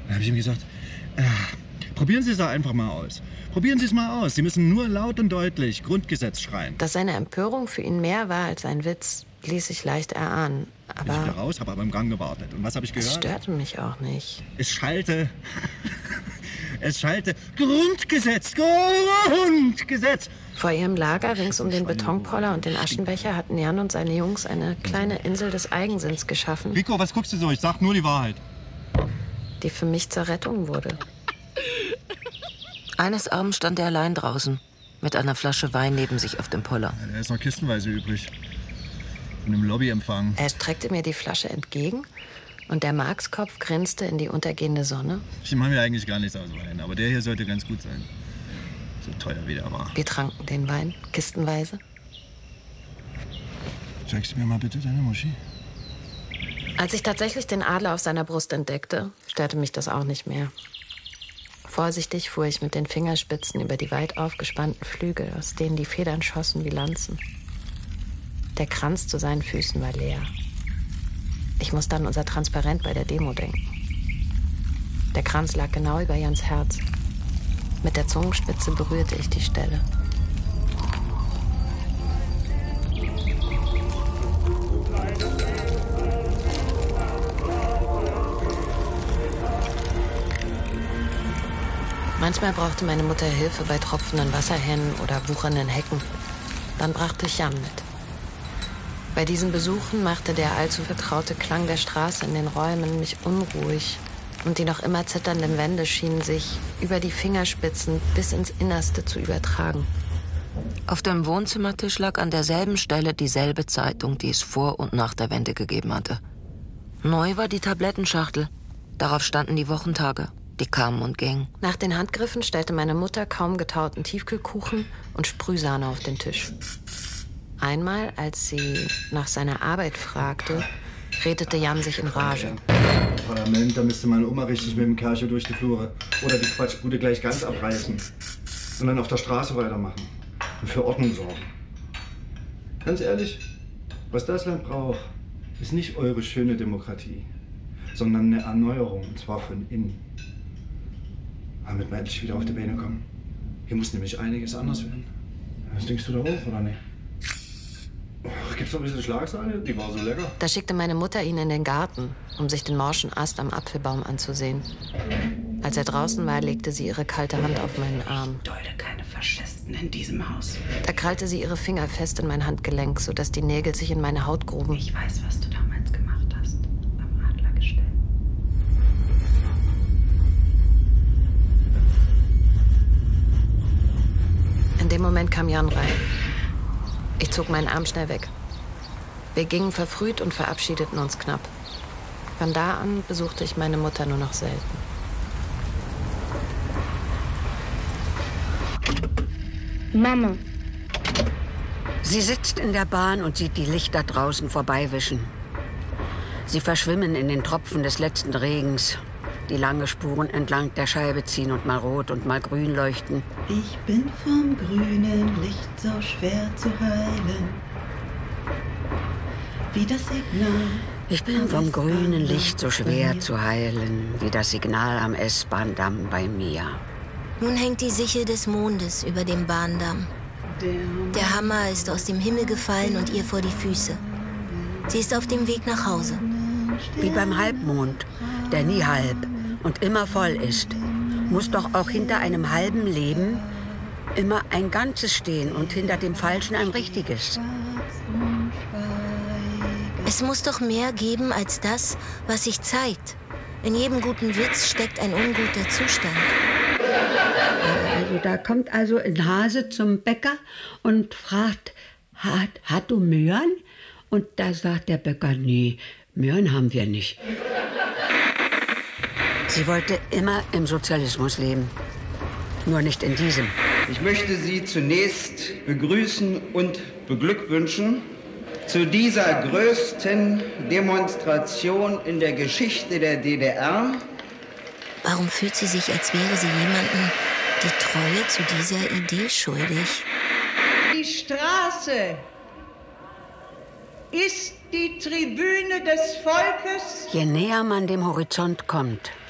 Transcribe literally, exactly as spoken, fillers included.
Dann habe ich ihm gesagt, äh, probieren Sie es doch einfach mal aus. Probieren Sie es mal aus. Sie müssen nur laut und deutlich Grundgesetz schreien. Dass seine Empörung für ihn mehr war als ein Witz, ließ sich leicht erahnen. Aber ich bin da raus, habe aber im Gang gewartet. Und was habe ich gehört? Es störte mich auch nicht. Es schallte. Es schallte. Grundgesetz! Grundgesetz! Vor ihrem Lager rings um den Betonpoller und den Aschenbecher hatten Jan und seine Jungs eine kleine Insel des Eigensinns geschaffen. Rico, was guckst du so? Ich sag nur die Wahrheit. Die für mich zur Rettung wurde. Eines Abends stand er allein draußen, mit einer Flasche Wein neben sich auf dem Poller. Ja, da ist noch kistenweise übrig. Und im Lobbyempfang. Er streckte mir die Flasche entgegen und der Markskopf grinste in die untergehende Sonne. Ich mache mir eigentlich gar nichts aus Wein, aber der hier sollte ganz gut sein. So teuer wie der war. Wir tranken den Wein, kistenweise. Zeigst du mir mal bitte deine Muschi? Als ich tatsächlich den Adler auf seiner Brust entdeckte, störte mich das auch nicht mehr. Vorsichtig fuhr ich mit den Fingerspitzen über die weit aufgespannten Flügel, aus denen die Federn schossen wie Lanzen. Der Kranz zu seinen Füßen war leer. Ich musste an unser Transparent bei der Demo denken. Der Kranz lag genau über Jans Herz. Mit der Zungenspitze berührte ich die Stelle. Manchmal brauchte meine Mutter Hilfe bei tropfenden Wasserhähnen oder wuchernden Hecken. Dann brachte ich Jan mit. Bei diesen Besuchen machte der allzu vertraute Klang der Straße in den Räumen mich unruhig. Und die noch immer zitternden Wände schienen sich über die Fingerspitzen bis ins Innerste zu übertragen. Auf dem Wohnzimmertisch lag an derselben Stelle dieselbe Zeitung, die es vor und nach der Wende gegeben hatte. Neu war die Tablettenschachtel. Darauf standen die Wochentage. Die kamen und gingen. Nach den Handgriffen stellte meine Mutter kaum getauten Tiefkühlkuchen und Sprühsahne auf den Tisch. Einmal, als sie nach seiner Arbeit fragte, redete Jan sich in Rage. Im Parlament, da müsste meine Oma richtig mit dem Kercher durch die Flure. Oder die Quatschbude gleich ganz abreißen. Und dann auf der Straße weitermachen. Und für Ordnung sorgen. Ganz ehrlich, was das Land braucht, ist nicht eure schöne Demokratie, sondern eine Erneuerung, und zwar von innen. Damit wir endlich wieder auf die Beine kommen. Hier muss nämlich einiges anders werden. Was denkst du da hoch, oder nicht? Oh, gibt's noch ein bisschen Schlagsahne? Die war so lecker. Da schickte meine Mutter ihn in den Garten, um sich den morschen Ast am Apfelbaum anzusehen. Als er draußen war, legte sie ihre kalte Hand auf meinen Arm. Ich deute keine Faschisten in diesem Haus. Da krallte sie ihre Finger fest in mein Handgelenk, sodass die Nägel sich in meine Haut gruben. Ich weiß, was du damals gemacht hast. Am Adlergestell. In dem Moment kam Jan rein. Ich zog meinen Arm schnell weg. Wir gingen verfrüht und verabschiedeten uns knapp. Von da an besuchte ich meine Mutter nur noch selten. Mama. Sie sitzt in der Bahn und sieht die Lichter draußen vorbeiwischen. Sie verschwimmen in den Tropfen des letzten Regens, die lange Spuren entlang der Scheibe ziehen und mal rot und mal grün leuchten. Ich bin vom grünen Licht so schwer zu heilen, wie das Signal. Ich bin vom grünen Licht so schwer zu heilen, wie das Signal am S-Bahndamm bei mir. Nun hängt die Sichel des Mondes über dem Bahndamm. Der Hammer ist aus dem Himmel gefallen und ihr vor die Füße. Sie ist auf dem Weg nach Hause. Wie beim Halbmond, der nie halb und immer voll ist, muss doch auch hinter einem halben Leben immer ein Ganzes stehen und hinter dem Falschen ein Richtiges. Es muss doch mehr geben als das, was sich zeigt. In jedem guten Witz steckt ein unguter Zustand. Also da kommt also ein Hase zum Bäcker und fragt, hat, hat du Möhren? Und da sagt der Bäcker, nee, Möhren haben wir nicht. Sie wollte immer im Sozialismus leben, nur nicht in diesem. Ich möchte Sie zunächst begrüßen und beglückwünschen zu dieser größten Demonstration in der Geschichte der D D R. Warum fühlt sie sich, als wäre sie jemandem die Treue zu dieser Idee schuldig? Die Straße ist die Tribüne des Volkes. Je näher man dem Horizont kommt,